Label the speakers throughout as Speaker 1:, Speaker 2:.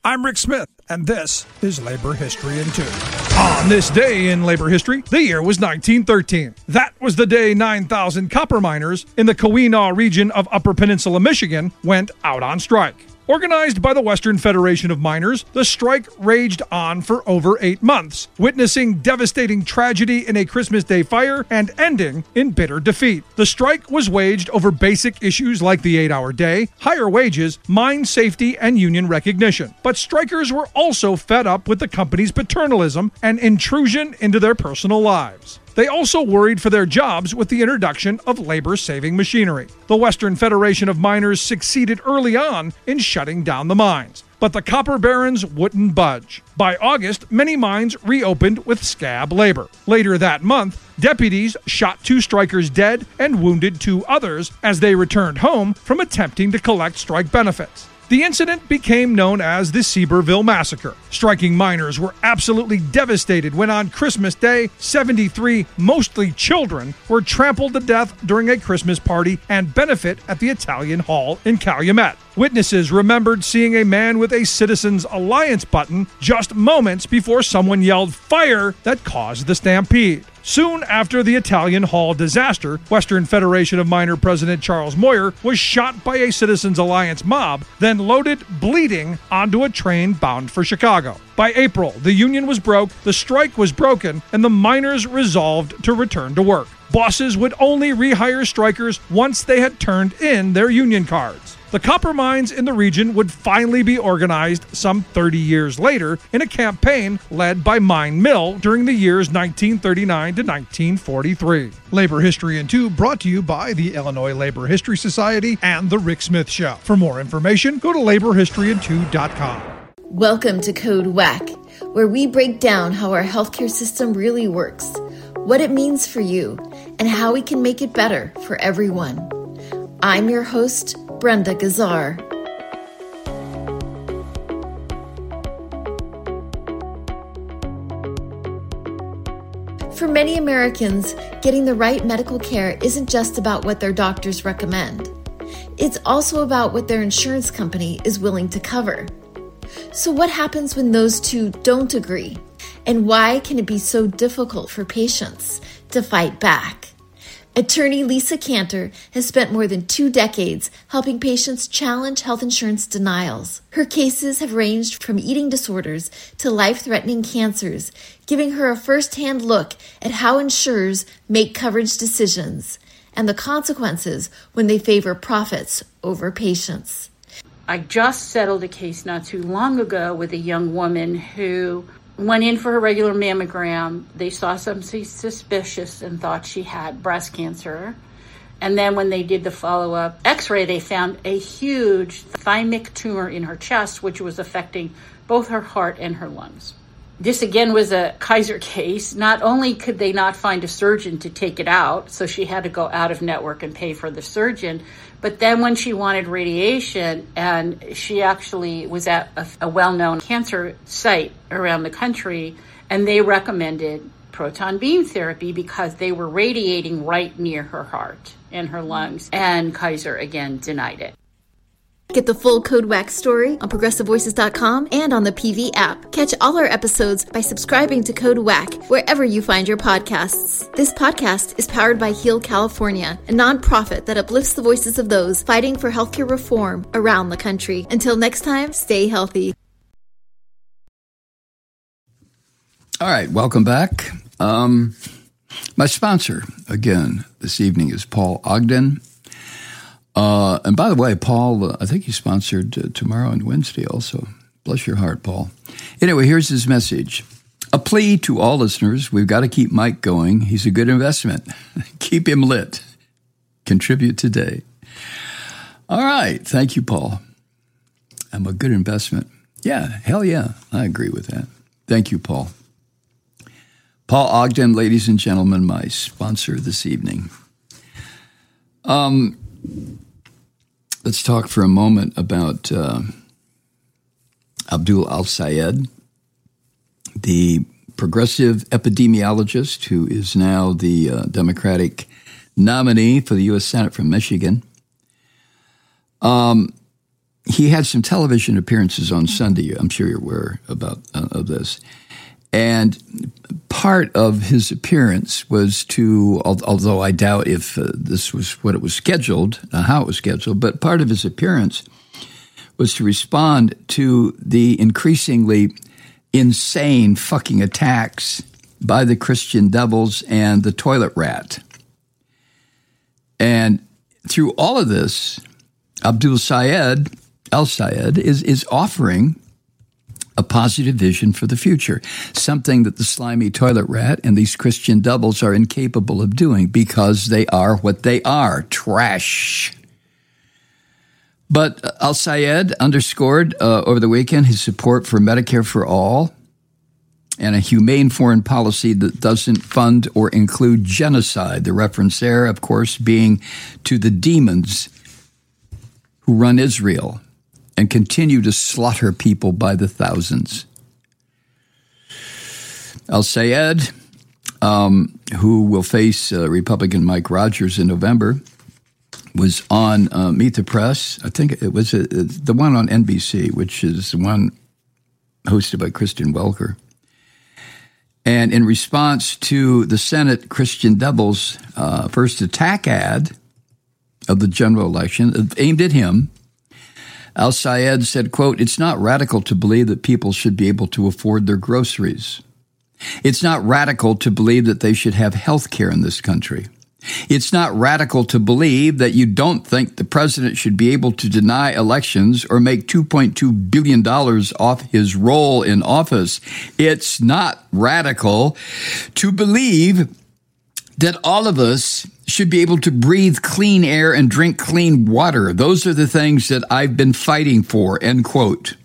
Speaker 1: I'm Rick Smith, and this is Labor History in 2. On this day in labor history, the year was 1913. That was the day 9,000 copper miners in the Keweenaw region of Upper Peninsula, Michigan, went out on strike. Organized by the Western Federation of Miners, the strike raged on for over 8 months, witnessing devastating tragedy in a Christmas Day fire and ending in bitter defeat. The strike was waged over basic issues like the 8-hour day, higher wages, mine safety, and union recognition. But strikers were also fed up with the company's paternalism and intrusion into their personal lives. They also worried for their jobs with the introduction of labor-saving machinery. The Western Federation of Miners succeeded early on in shutting down the mines, but the copper barons wouldn't budge. By August, many mines reopened with scab labor. Later that month, deputies shot 2 strikers dead and wounded 2 others as they returned home from attempting to collect strike benefits. The incident became known as the Seaborville Massacre. Striking miners were absolutely devastated when on Christmas Day, 73, mostly children, were trampled to death during a Christmas party and benefit at the Italian Hall in Calumet. Witnesses remembered seeing a man with a Citizens Alliance button just moments before someone yelled fire that caused the stampede. Soon after the Italian Hall disaster, Western Federation of Miner President Charles Moyer was shot by a Citizens Alliance mob, then loaded, bleeding, onto a train bound for Chicago. By April, the union was broke, the strike was broken, and the miners resolved to return to work. Bosses would only rehire strikers once they had turned in their union cards. The copper mines in the region would finally be organized some 30 years later in a campaign led by Mine Mill during the years 1939 to 1943. Labor History in 2 brought to you by the Illinois Labor History Society and The Rick Smith Show. For more information, go to laborhistoryin2.com.
Speaker 2: Welcome to Code WAC, where we break down how our healthcare system really works, what it means for you, and how we can make it better for everyone. I'm your host, Brenda Gazzar. For many Americans, getting the right medical care isn't just about what their doctors recommend. It's also about what their insurance company is willing to cover. So what happens when those two don't agree? And why can it be so difficult for patients to fight back? Attorney Lisa Cantor has spent more than 2 decades helping patients challenge health insurance denials. Her cases have ranged from eating disorders to life-threatening cancers, giving her a first-hand look at how insurers make coverage decisions and the consequences when they favor profits over patients.
Speaker 3: I just settled a case not too long ago with a young woman who went in for her regular mammogram. They saw something suspicious and thought she had breast cancer. And then when they did the follow-up x-ray, they found a huge thymic tumor in her chest, which was affecting both her heart and her lungs. This again was a Kaiser case. Not only could they not find a surgeon to take it out, so she had to go out of network and pay for the surgeon, but then when she wanted radiation, and she actually was at a well-known cancer site around the country, and they recommended proton beam therapy because they were radiating right near her heart and her lungs, and Kaiser again denied it.
Speaker 2: Get the full Code WAC story on ProgressiveVoices.com and on the PV app. Catch all our episodes by subscribing to Code WAC wherever you find your podcasts. This podcast is powered by Heal California, a nonprofit that uplifts the voices of those fighting for healthcare reform around the country. Until next time, stay healthy.
Speaker 4: All right, welcome back. My sponsor, again, this evening is Paul Ogden. And by the way, Paul, I think he's sponsored tomorrow and Wednesday also. Bless your heart, Paul. Anyway, here's his message. A plea to all listeners. We've got to keep Mike going. He's a good investment. Keep him lit. Contribute today. All right. Thank you, Paul. I'm a good investment. Yeah, hell yeah. I agree with that. Thank you, Paul. Paul Ogden, ladies and gentlemen, my sponsor this evening. Let's talk for a moment about Abdul Al-Sayed, the progressive epidemiologist who is now the Democratic nominee for the U.S. Senate from Michigan. he had some television appearances on Sunday. I'm sure you're aware of this. And part of his appearance was to, although I doubt if this was what it was scheduled, how it was scheduled, but part of his appearance was to respond to the increasingly insane fucking attacks by the Christian devils and the toilet rat. And through all of this, Abdul Sayed, El-Sayed, is offering a positive vision for the future, something that the slimy toilet rat and these Christian devils are incapable of doing because they are what they are, trash. But El-Sayed underscored over the weekend his support for Medicare for all and a humane foreign policy that doesn't fund or include genocide. The reference there, of course, being to the demons who run Israel and continue to slaughter people by the thousands. El-Sayed, who will face Republican Mike Rogers in November, was on Meet the Press. I think it was the one on NBC, which is the one hosted by Kristen Welker. And in response to the Senate Christian Devils' first attack ad of the general election aimed at him, El-Sayed said, quote, "It's not radical to believe that people should be able to afford their groceries. It's not radical to believe that they should have health care in this country. It's not radical to believe that you don't think the president should be able to deny elections or make $2.2 billion off his role in office. It's not radical to believe that all of us should be able to breathe clean air and drink clean water. Those are the things that I've been fighting for," end quote.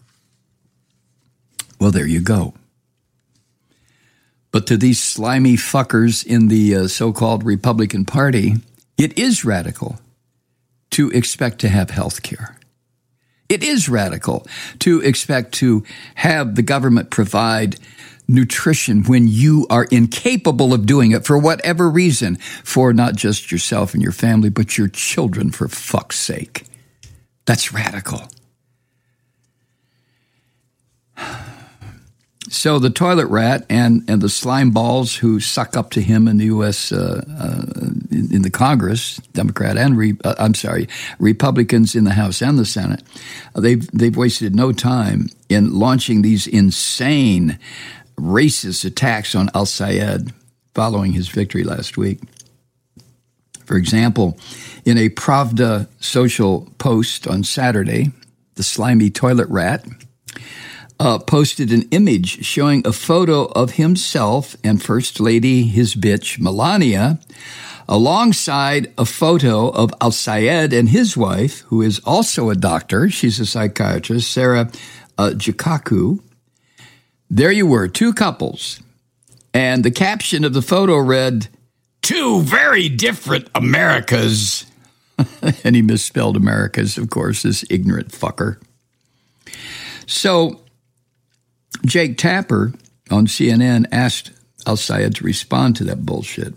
Speaker 4: Well, there you go. But to these slimy fuckers in the so-called Republican Party, it is radical to expect to have health care. It is radical to expect to have the government provide nutrition when you are incapable of doing it for whatever reason, for not just yourself and your family, but your children, for fuck's sake. That's radical. So the toilet rat and the slime balls who suck up to him in the U.S. In the Congress, Democrat and Republicans in the House and the Senate, they've wasted no time in launching these insane racist attacks on El-Sayed following his victory last week. For example, in a Pravda social post on Saturday, the slimy toilet rat posted an image showing a photo of himself and First Lady, his bitch, Melania, alongside a photo of El-Sayed and his wife, who is also a doctor. She's a psychiatrist, Sarah Jikaku. There you were, two couples. And the caption of the photo read, "Two very different Americas." And he misspelled Americas, of course, this ignorant fucker. So Jake Tapper on CNN asked El-Sayed to respond to that bullshit.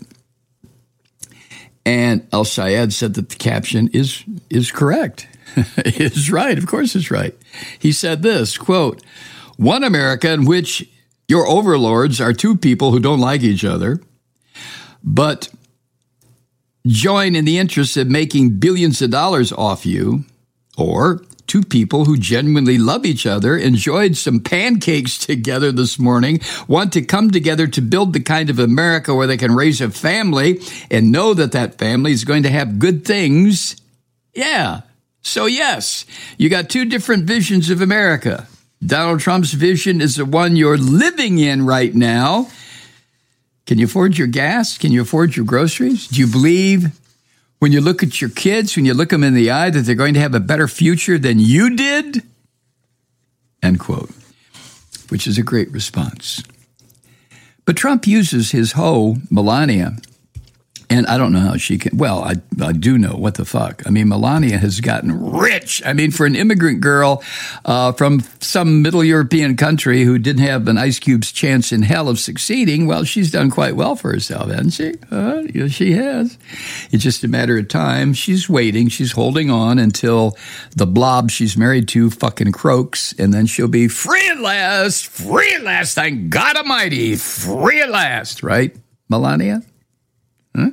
Speaker 4: And El-Sayed said that the caption is correct. It's right. Of course it's right. He said this, quote, "One America in which your overlords are two people who don't like each other, but join in the interest of making billions of dollars off you, or two people who genuinely love each other, enjoyed some pancakes together this morning, want to come together to build the kind of America where they can raise a family and know that that family is going to have good things. Yeah. So yes, you got two different visions of America. Donald Trump's vision is the one you're living in right now. Can you afford your gas? Can you afford your groceries? Do you believe when you look at your kids, when you look them in the eye, that they're going to have a better future than you did?" End quote, which is a great response. But Trump uses his hoe, Melania, And I don't know how she can. Well, I do know. What the fuck? I mean, Melania has gotten rich. I mean, for an immigrant girl from some middle European country who didn't have an ice cube's chance in hell of succeeding, well, she's done quite well for herself, hasn't she? Yes, she has. It's just a matter of time. She's waiting. She's holding on until the blob she's married to fucking croaks, and then she'll be free at last. Free at last. Thank God Almighty. Free at last. Right, Melania? Huh?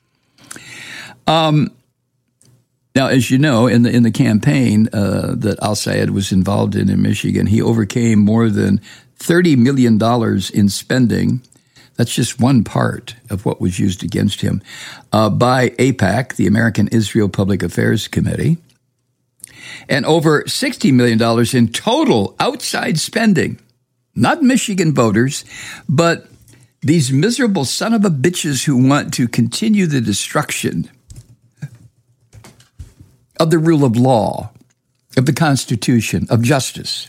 Speaker 4: Now, as you know, in the campaign that al-Sayed was involved in Michigan, he overcame more than $30 million in spending. That's just one part of what was used against him by AIPAC, the American Israel Public Affairs Committee, and over $60 million in total outside spending, not Michigan voters, but these miserable son of a bitches who want to continue the destruction of the rule of law, of the Constitution, of justice.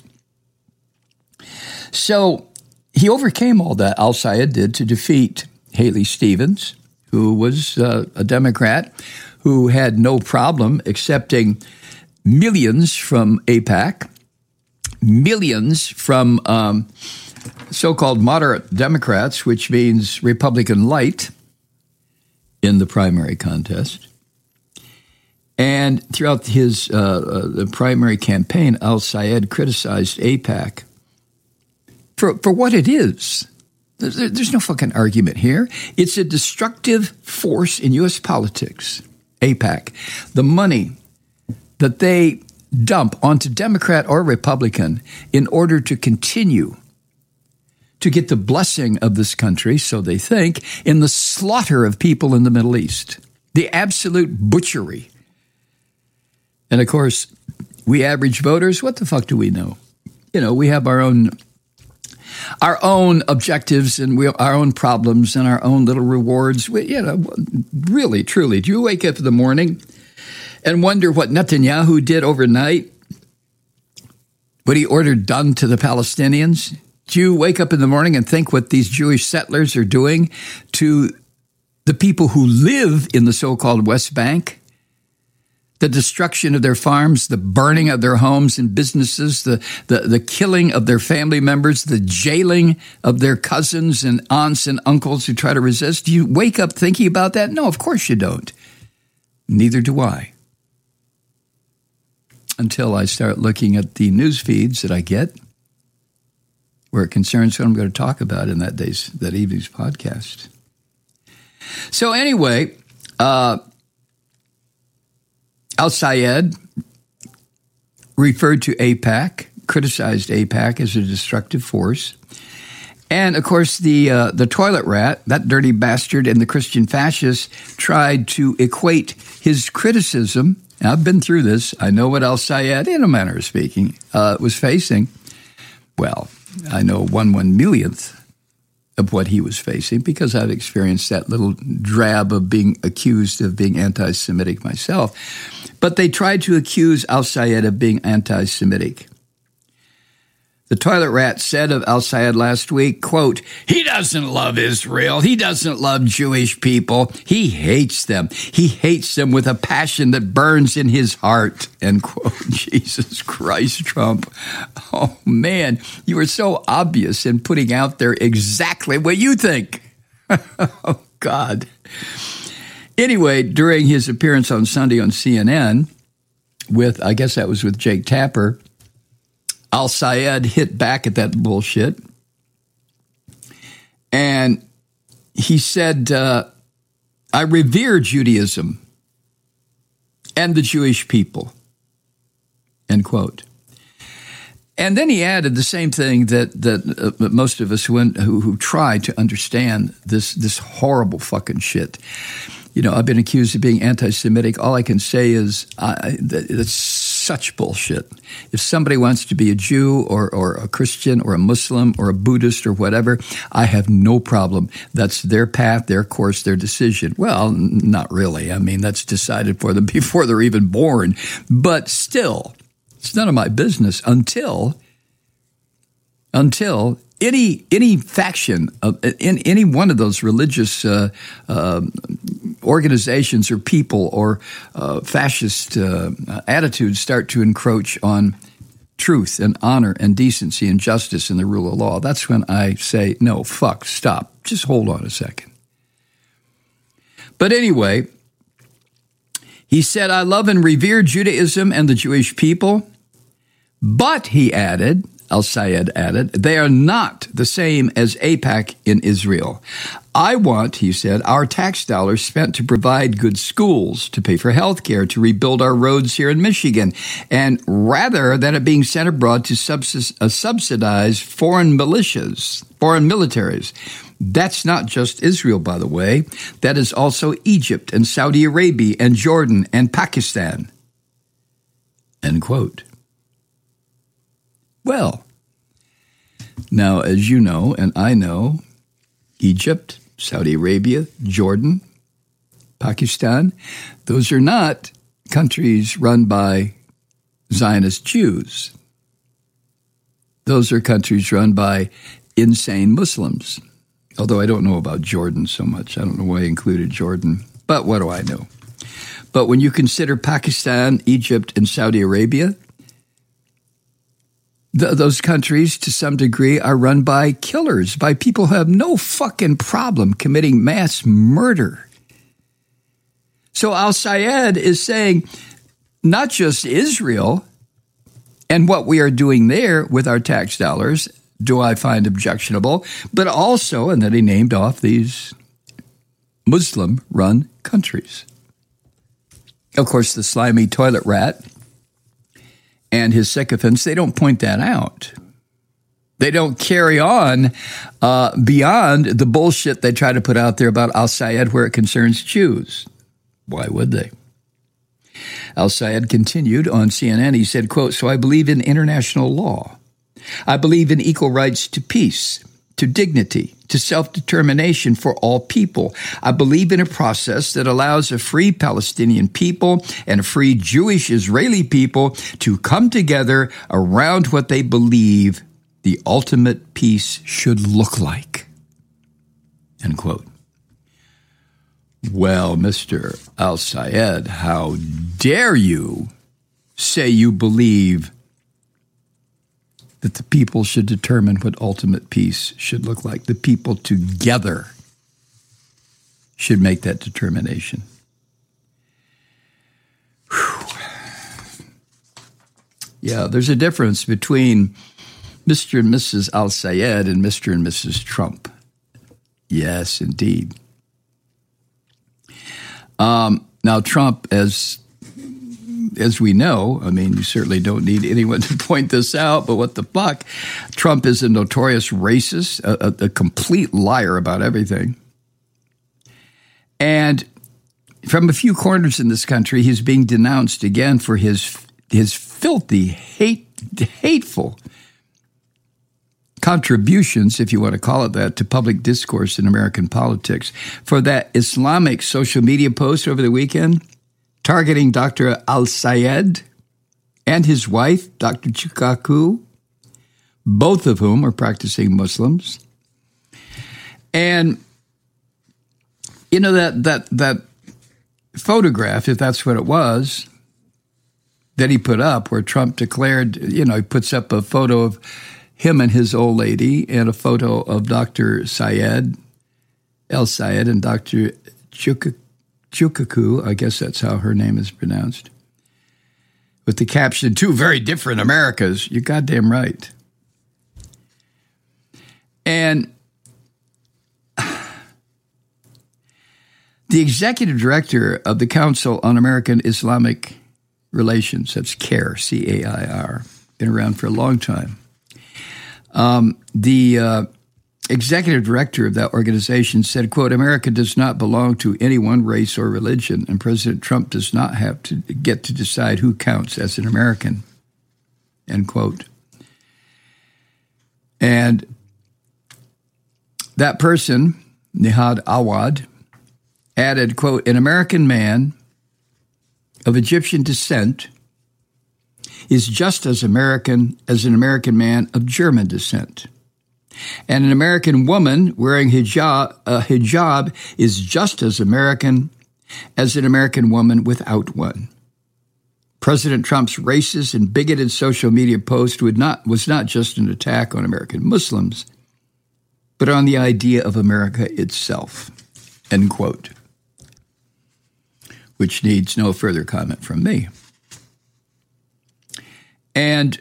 Speaker 4: So he overcame all that, al-Sayed did, to defeat Haley Stevens, who was a Democrat who had no problem accepting millions from AIPAC, millions from so-called moderate Democrats, which means Republican light, in the primary contest. And throughout his the primary campaign, al-Sayed criticized AIPAC for what it is. There's no fucking argument here. It's a destructive force in U.S. politics, AIPAC. The money that they dump onto Democrat or Republican in order to continue to get the blessing of this country, so they think, in the slaughter of people in the Middle East, the absolute butchery. And of course, we average voters, what the fuck do we know? You know, we have our own objectives and our own problems and our own little rewards. Really, truly, do you wake up in the morning and wonder what Netanyahu did overnight? What he ordered done to the Palestinians? Do you wake up in the morning and think what these Jewish settlers are doing to the people who live in the so-called West Bank? The destruction of their farms, the burning of their homes and businesses, the killing of their family members, the jailing of their cousins and aunts and uncles who try to resist. Do you wake up thinking about that? No, of course you don't. Neither do I. Until I start looking at the news feeds that I get, where it concerns what I'm going to talk about in that evening's podcast. So anyway, al-Sayed referred to AIPAC, criticized AIPAC as a destructive force. And, of course, the toilet rat, that dirty bastard, and the Christian fascists tried to equate his criticism. And I've been through this. I know what al-Sayed, in a manner of speaking, was facing. Well, I know 1/1,000,000th of what he was facing because I've experienced that little drab of being accused of being anti-Semitic myself. But they tried to accuse al-Sayed of being anti-Semitic. The toilet rat said of al-Sayed last week, quote, "He doesn't love Israel. He doesn't love Jewish people. He hates them. He hates them with a passion that burns in his heart," end quote. Jesus Christ, Trump. Oh, man, you are so obvious in putting out there exactly what you think. Oh, God. Anyway, during his appearance on Sunday on CNN I guess that was with Jake Tapper, al-Sayed hit back at that bullshit. And he said, I revere Judaism and the Jewish people, end quote. And then he added the same thing that most of us who try to understand this horrible fucking shit. You know, I've been accused of being anti-Semitic. All I can say is that's such bullshit. If somebody wants to be a Jew or a Christian or a Muslim or a Buddhist or whatever, I have no problem. That's their path, their course, their decision. Well, not really. I mean, that's decided for them before they're even born. But still, it's none of my business until any faction in any one of those religious organizations or people or fascist attitudes start to encroach on truth and honor and decency and justice and the rule of law, that's when I say, no, fuck, stop. Just hold on a second. But anyway, he said, I love and revere Judaism and the Jewish people, but, he added, Al-Sayed added, they are not the same as AIPAC in Israel. I want, he said, our tax dollars spent to provide good schools, to pay for health care, to rebuild our roads here in Michigan, and rather than it being sent abroad to subsidize foreign militias, foreign militaries. That's not just Israel, by the way. That is also Egypt and Saudi Arabia and Jordan and Pakistan. End quote. Well, now, as you know, and I know, Egypt, Saudi Arabia, Jordan, Pakistan, those are not countries run by Zionist Jews. Those are countries run by insane Muslims. Although I don't know about Jordan so much. I don't know why I included Jordan, but what do I know? But when you consider Pakistan, Egypt, and Saudi Arabia, those countries, to some degree, are run by killers, by people who have no fucking problem committing mass murder. So Al-Sayed is saying, not just Israel and what we are doing there with our tax dollars do I find objectionable, but also, and then he named off these Muslim-run countries. Of course, the slimy toilet rat and his sycophants, they don't point that out. They don't carry on beyond the bullshit they try to put out there about Al-Sayed where it concerns Jews. Why would they? Al-Sayed continued on CNN. He said, quote, so I believe in international law. I believe in equal rights to peace, to dignity, to self-determination for all people. I believe in a process that allows a free Palestinian people and a free Jewish Israeli people to come together around what they believe the ultimate peace should look like. End quote. Well, Mr. Al-Sayed, how dare you say you believe that the people should determine what ultimate peace should look like. The people together should make that determination. Whew. Yeah, there's a difference between Mr. and Mrs. Al-Sayed and Mr. and Mrs. Trump. Yes, indeed. Now, Trump, as we know, I mean, you certainly don't need anyone to point this out, but what the fuck? Trump is a notorious racist, a complete liar about everything. And from a few corners in this country, he's being denounced again for his filthy, hateful contributions, if you want to call it that, to public discourse in American politics. For that Islamic social media post over the weekend, targeting Dr. Al-Sayed and his wife, Dr. Chukaku, both of whom are practicing Muslims. And, you know, that photograph, if that's what it was, that he put up where Trump declared, you know, he puts up a photo of him and his old lady and a photo of Dr. Al-Sayed and Dr. Chukaku, I guess that's how her name is pronounced, with the caption, two very different Americas. You're goddamn right. And the executive director of the Council on American Islamic Relations, that's CAIR, C-A-I-R, been around for a long time. The executive director of that organization said, quote, America does not belong to any one race or religion, and President Trump does not have to get to decide who counts as an American, end quote. And that person, Nihad Awad, added, quote, an American man of Egyptian descent is just as American as an American man of German descent. And an American woman wearing hijab is just as American as an American woman without one. President Trump's racist and bigoted social media post was not just an attack on American Muslims, but on the idea of America itself, end quote. Which needs no further comment from me. And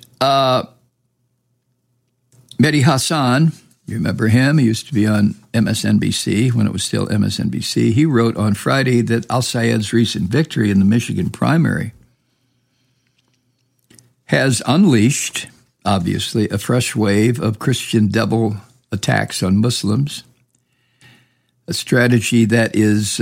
Speaker 4: Mehdi Hasan, you remember him? He used to be on MSNBC when it was still MSNBC. He wrote on Friday that al-Sayed's recent victory in the Michigan primary has unleashed, obviously, a fresh wave of Christian devil attacks on Muslims, a strategy that is,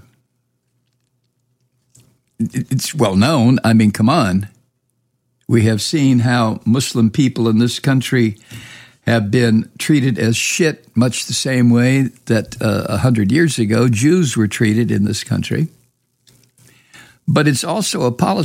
Speaker 4: it's well known. I mean, come on. We have seen how Muslim people in this country have been treated as shit, much the same way that 100 years ago Jews were treated in this country. But it's also a policy